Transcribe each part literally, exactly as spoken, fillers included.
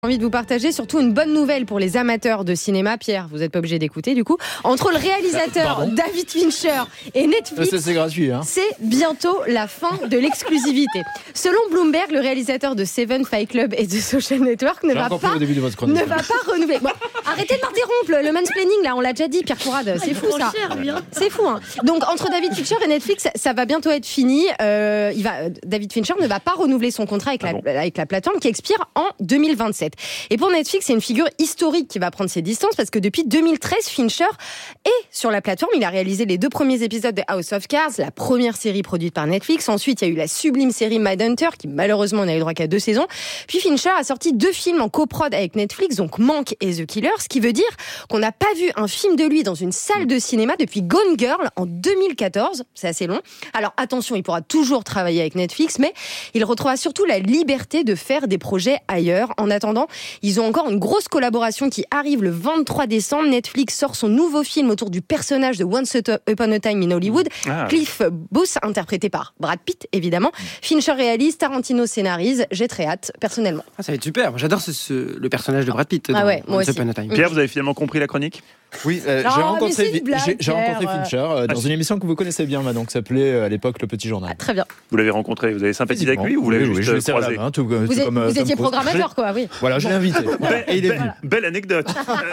J'ai envie de vous partager surtout une bonne nouvelle pour les amateurs de cinéma. Pierre, vous n'êtes pas obligé d'écouter du coup. Entre le réalisateur Pardon David Fincher et Netflix, c'est, c'est gratuit, hein. c'est bientôt la fin de l'exclusivité. Selon Bloomberg, le réalisateur de Seven, Fight Club et de Social Network ne, va pas, au début de votre chronique. ne va pas renouveler. Bon, arrêtez de m'interrompre, le mansplaining là, on l'a déjà dit, Pierre Courade, c'est fou ça. C'est fou, hein. Donc entre David Fincher et Netflix, ça va bientôt être fini. Euh, il va, David Fincher ne va pas renouveler son contrat avec, Ah la, bon. avec la plateforme qui expire en deux mille vingt-sept. Et pour Netflix, c'est une figure historique qui va prendre ses distances parce que depuis deux mille treize, Fincher est sur la plateforme. Il a réalisé les deux premiers épisodes de House of Cards, la première série produite par Netflix. Ensuite, il y a eu la sublime série Mindhunter qui malheureusement n'a eu droit qu'à deux saisons. Puis Fincher a sorti deux films en coprod avec Netflix, donc Mank et The Killer, ce qui veut dire qu'on n'a pas vu un film de lui dans une salle de cinéma depuis Gone Girl en deux mille quatorze. C'est assez long. Alors attention, il pourra toujours travailler avec Netflix, mais il retrouvera surtout la liberté de faire des projets ailleurs. En attendant, ils ont encore une grosse collaboration qui arrive le vingt-trois décembre. Netflix sort son nouveau film autour du personnage de Once Upon a Time in Hollywood, Ah. Cliff Booth, interprété par Brad Pitt, évidemment. Fincher réalise, Tarantino scénarise. J'ai très hâte, personnellement. Ah, ça va être super. Moi, j'adore ce, ce- le personnage de Brad Pitt. Ah dans ouais, moi Once aussi. Upon a Time. Pierre, vous avez finalement compris la chronique ? Oui, euh, Non, j'ai mais rencontré, c'est une blague, j'ai, j'ai rencontré Pierre. Fincher euh, dans Ah, une émission que vous connaissez bien maintenant, qui s'appelait euh, à l'époque Le Petit Journal. Ah, très bien. Vous l'avez rencontré, vous avez sympathisé avec lui ou vous l'avez oui, oui, juste je l'ai serré croisé la main, tout, tout Vous, êtes- comme, euh, vous Tom étiez Cruise. programmateur, quoi, oui. Voilà, je l'ai invité. Belle, Et il est belle- venu. belle anecdote.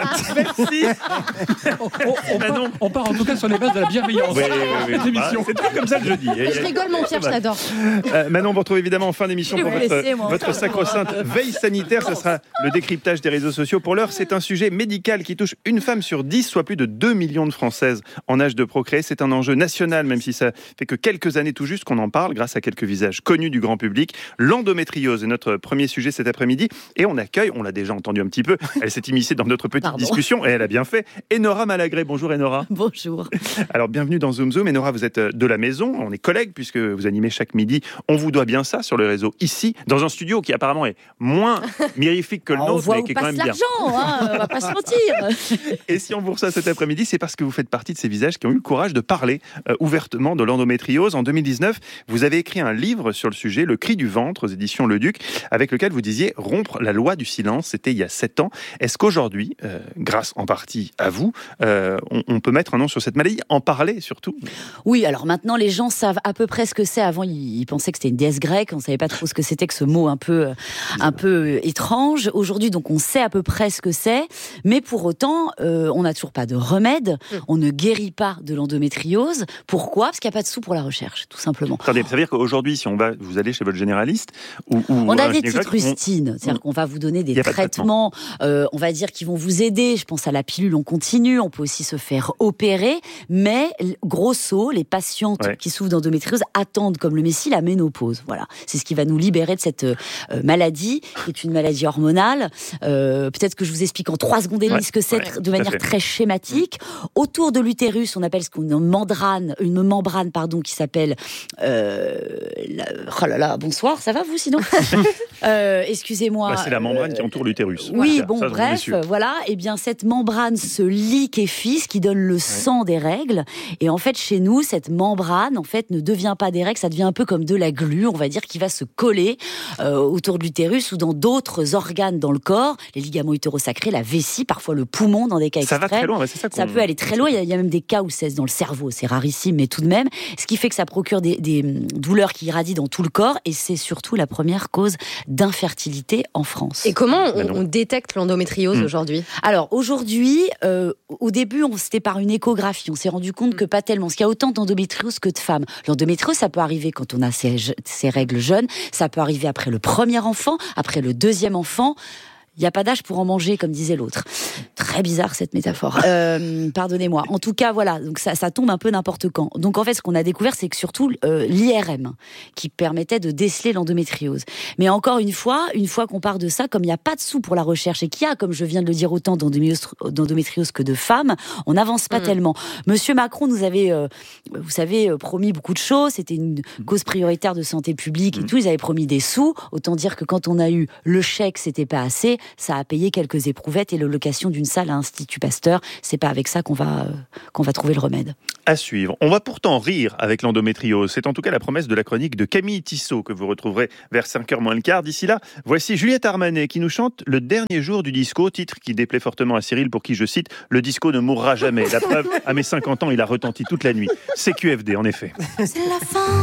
Merci. On, on, Ah non. part, on part en tout cas sur les bases de la bienveillance. Oui, oui, oui, Cette oui. émission. Ah, c'est toujours comme ça le jeudi. Je rigole, mon Pierre, je t'adore. Euh, Manon, on vous retrouve évidemment en fin d'émission Je pour vais vous laisser, votre, moi. votre sacro-sainte veille sanitaire. Ce sera le décryptage des réseaux sociaux. Pour l'heure, c'est un sujet médical qui touche une femme sur dix, soit plus de deux millions de Françaises en âge de procréer. C'est un enjeu national, même si ça fait que quelques années tout juste qu'on en parle, grâce à quelques visages connus du grand public. L'endométriose est notre premier sujet cet après-midi. Et on accueille, on l'a déjà entendu un petit peu, elle s'est immiscée dans notre petite Pardon. discussion et elle a bien fait. Enora Malagré, bonjour Enora. Bonjour. Alors, bienvenue dans Zoom Zoom. Enora, vous êtes de la maison, on est collègues puisque vous animez chaque midi. On vous doit bien ça sur le réseau ici, dans un studio qui apparemment est moins mirifique que le On nôtre, voit mais où qui est quand passe même bien. l'argent, hein, on va pas se mentir. Et si on vous reçoit cet après-midi, c'est parce que vous faites partie de ces visages qui ont eu le courage de parler euh, ouvertement de l'endométriose. En deux mille dix-neuf, vous avez écrit un livre sur le sujet, Le cri du ventre, aux éditions Le Duc, avec lequel vous disiez rompre la loi du silence. C'était il y a sept ans. Est-ce qu'aujourd'hui, euh, grâce en partie à vous, euh, on, on peut mettre un nom sur cette maladie, en parler surtout? Oui, alors maintenant les gens savent à peu près ce que c'est. Avant, ils, ils pensaient que c'était une déesse grecque, on savait pas trop ce que c'était que ce mot un peu, euh, un peu euh, étrange. Aujourd'hui, donc, on sait à peu près ce que c'est, mais pour autant, euh, on n'a toujours pas de remède. On ne guérit pas de l'endométriose. Pourquoi ? Parce qu'il n'y a pas de sous pour la recherche, tout simplement. Attendez, ça veut dire qu'aujourd'hui, si on va, vous allez chez votre généraliste ou, ou On a un des petites gynécologue, on- rustines, c'est-à-dire qu'on va vous donner des Y a pas de traitements, euh, on va dire, qui vont vous aider. Je pense à la pilule en continu, on peut aussi se faire opérer, mais l- grosso, les patientes Ouais. qui souffrent d'endométriose attendent comme le Messie la ménopause. Voilà, c'est ce qui va nous libérer de cette euh, maladie, qui est une maladie hormonale. Euh, peut-être que je vous explique en trois secondes et demie Ouais, ce que c'est ouais, tr- tout de à manière fait. très schématique. Autour de l'utérus, on appelle ce qu'on une membrane, une membrane pardon, qui s'appelle. Euh, la- oh là là, bonsoir, ça va vous sinon Euh, Excusez-moi. Bah, c'est la membrane qui entoure l'utérus. Oui, Ça, bon, ça, je l'ai bref, su. voilà. Et bien, cette membrane se liquéfie, ce qui donne le sang des règles. Et en fait, chez nous, cette membrane, en fait, ne devient pas des règles. Ça devient un peu comme de la glu, on va dire, qui va se coller euh, autour de l'utérus ou dans d'autres organes dans le corps, les ligaments utérosacrés, la vessie, parfois le poumon dans des cas Ça va extrêmes. très loin, ouais, c'est ça qu'on... Ça peut aller très loin. Il y, a, il y a même des cas où c'est dans le cerveau. C'est rarissime, mais tout de même. Ce qui fait que ça procure des, des douleurs qui irradient dans tout le corps. Et c'est surtout la première cause d'infertilité en France. Et comment on, Bah non. on détecte l'endométriose Hmm. aujourd'hui ? Alors aujourd'hui, euh, au début, on, c'était par une échographie. On s'est rendu compte que pas tellement. Parce qu'il y a autant d'endométriose que de femmes. L'endométriose, ça peut arriver quand on a ses, ses règles jeunes. Ça peut arriver après le premier enfant, après le deuxième enfant. Il n'y a pas d'âge pour en manger, comme disait l'autre. Très bizarre cette métaphore. Euh, pardonnez-moi. En tout cas, voilà. Donc ça, ça tombe un peu n'importe quand. Donc en fait, ce qu'on a découvert, c'est que surtout euh, l'I R M qui permettait de déceler l'endométriose. Mais encore une fois, une fois qu'on part de ça, comme il n'y a pas de sous pour la recherche et qu'il y a, comme je viens de le dire, autant d'endométriose, d'endométriose que de femmes, on n'avance pas Mmh. tellement. Monsieur Macron nous avait, euh, vous savez, euh, promis beaucoup de choses. C'était une cause prioritaire de santé publique et Mmh. tout. Ils avaient promis des sous. Autant dire que quand on a eu le chèque, c'était pas assez. ça a payé quelques éprouvettes et la location d'une salle à Institut Pasteur. C'est pas avec ça qu'on va, euh, qu'on va trouver le remède. À suivre. On va pourtant rire avec l'endométriose. C'est en tout cas la promesse de la chronique de Camille Tissot que vous retrouverez vers cinq heures moins le quart. D'ici là, voici Juliette Armanet qui nous chante Le dernier jour du disco, titre qui déplaît fortement à Cyril pour qui, je cite, le disco ne mourra jamais. La preuve, à mes cinquante ans, il a retenti toute la nuit. C Q F D, en effet. C'est la fin.